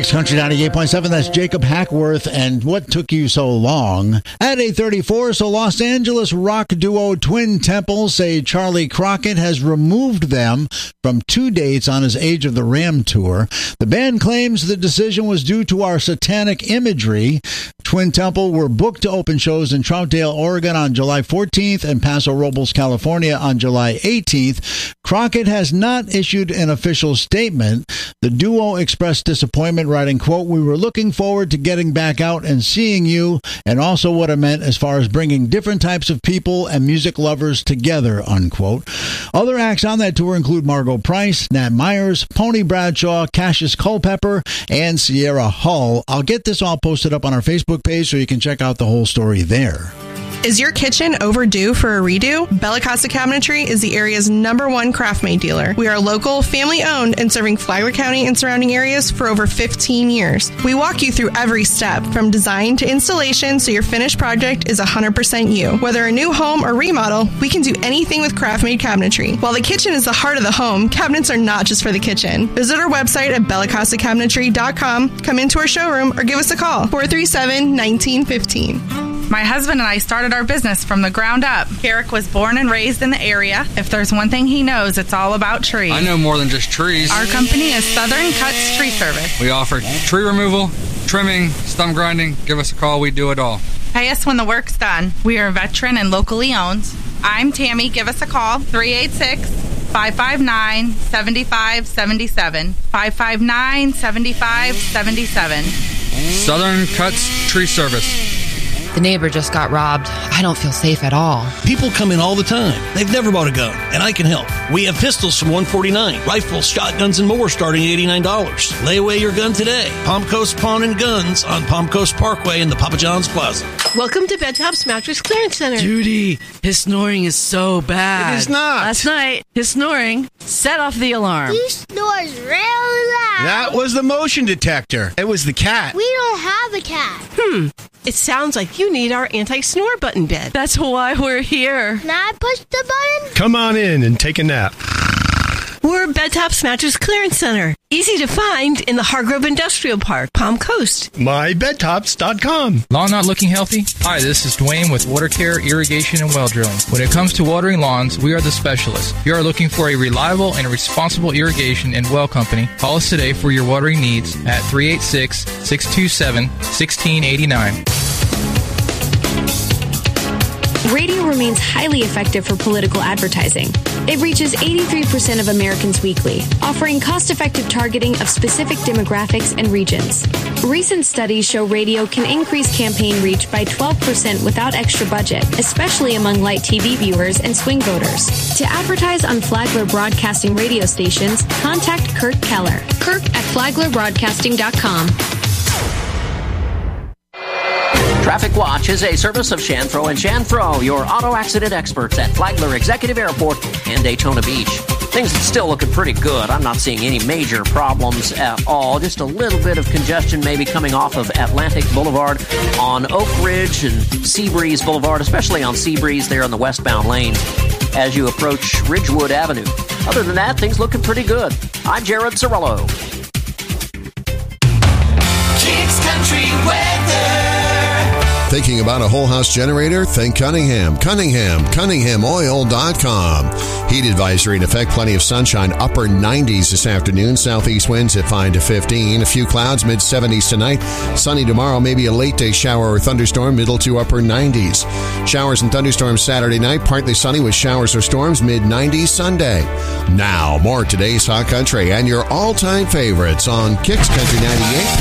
Kicks Country 98.7, that's Jacob Hackworth, and What Took You So Long? At 8:34, so Los Angeles rock duo Twin Temple say Charlie Crockett has removed them from 2 dates on his Age of the Ram tour. The band claims the decision was due to our satanic imagery. Twin Temple were booked to open shows in Troutdale, Oregon on July 14th and Paso Robles, California on July 18th. Crockett has not issued an official statement. The duo expressed disappointment, writing, quote, "We were looking forward to getting back out and seeing you, and also what it meant as far as bringing different types of people and music lovers together," unquote. Other acts on that tour include Margot Price, Nat Myers, Pony Bradshaw, Cassius Culpepper, and Sierra Hull. I'll get this all posted up on our Facebook page so you can check out the whole story there. Is your kitchen overdue for a redo? Bella Costa Cabinetry is the area's #1 craft-made dealer. We are local, family-owned, and serving Flagler County and surrounding areas for over 15 years. We walk you through every step, from design to installation, so your finished project is 100% you. Whether a new home or remodel, we can do anything with craft-made cabinetry. While the kitchen is the heart of the home, cabinets are not just for the kitchen. Visit our website at bellacostacabinetry.com, come into our showroom, or give us a call, 437-1915. My husband and I started our business from the ground up. Garrick was born and raised in the area. If there's one thing he knows, it's all about trees. I know more than just trees. Our company is Southern Cuts Tree Service. We offer tree removal, trimming, stump grinding. Give us a call. We do it all. Pay us when the work's done. We are veteran and locally owned. I'm Tammy. Give us a call, 386-559-7577. 559-7577. Southern Cuts Tree Service. The neighbor just got robbed. I don't feel safe at all. People come in all the time. They've never bought a gun, and I can help. We have pistols from $149, rifles, shotguns, and more starting at $89. Lay away your gun today. Palm Coast Pawn and Guns on Palm Coast Parkway in the Papa John's Plaza. Welcome to Bedtop's Mattress Clearance Center. Judy, his snoring is so bad. It is not. Last night, his snoring set off the alarm. He snores really loud. That was the motion detector. It was the cat. We don't have a cat. It sounds like you need our anti-snore button bed. That's why we're here. Can I push the button? Come on in and take a nap. We're Bedtop's Mattress Clearance Center. Easy to find in the Hargrove Industrial Park, Palm Coast. MyBedtops.com. Lawn not looking healthy? Hi, this is Dwayne with Water Care, Irrigation, and Well Drilling. When it comes to watering lawns, we are the specialists. If you are looking for a reliable and responsible irrigation and well company, call us today for your watering needs at 386-627-1689. Radio remains highly effective for political advertising. It reaches 83% of Americans weekly, offering cost-effective targeting of specific demographics and regions. Recent studies show radio can increase campaign reach by 12% without extra budget, especially among light TV viewers and swing voters. To advertise on Flagler Broadcasting radio stations, contact Kirk Keller. Kirk at FlaglerBroadcasting.com. Traffic Watch is a service of Shanfro & Shanfro, your auto accident experts at Flagler Executive Airport and Daytona Beach. Things are still looking pretty good. I'm not seeing any major problems at all. Just a little bit of congestion maybe coming off of Atlantic Boulevard on Oak Ridge and Seabreeze Boulevard, especially on Seabreeze there in the westbound lanes as you approach Ridgewood Avenue. Other than that, things looking pretty good. I'm Jared Cirillo. Kicks Country Weather. Thinking about a whole house generator? Think Cunningham. CunninghamOil.com. Heat advisory in effect. Plenty of sunshine. Upper 90s this afternoon. Southeast winds at 5 to 15. A few clouds. Mid 70s tonight. Sunny tomorrow. Maybe a late day shower or thunderstorm. Middle to upper 90s. Showers and thunderstorms Saturday night. Partly sunny with showers or storms. Mid 90s Sunday. Now more today's Hot Country and your all-time favorites on Kicks Country 98.